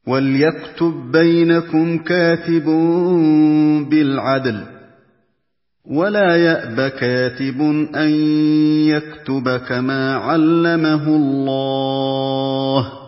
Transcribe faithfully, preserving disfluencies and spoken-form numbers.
وَلْيَكْتُب بَّيْنَكُمْ كَاتِبٌ بِالْعَدْلِ ۖ وَلَا يَأْبَ كَاتِبٌ أَن يَكْتُبَ كَمَا عَلَّمَهُ اللَّهُ